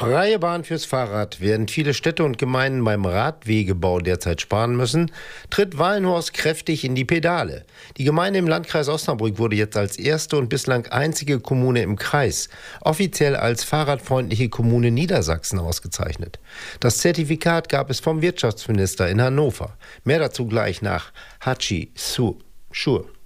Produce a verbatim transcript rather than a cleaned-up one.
Freie Bahn fürs Fahrrad. Während viele Städte und Gemeinden beim Radwegebau derzeit sparen müssen, tritt Wallenhorst kräftig in die Pedale. Die Gemeinde im Landkreis Osnabrück wurde jetzt als erste und bislang einzige Kommune im Kreis offiziell als fahrradfreundliche Kommune Niedersachsen ausgezeichnet. Das Zertifikat gab es vom Wirtschaftsminister in Hannover. Mehr dazu gleich nach Hatschi Su Schur.